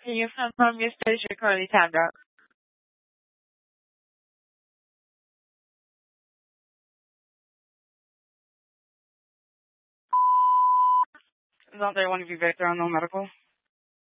Can you confirm your station currently timed out? Don't they want to be back there on no medical?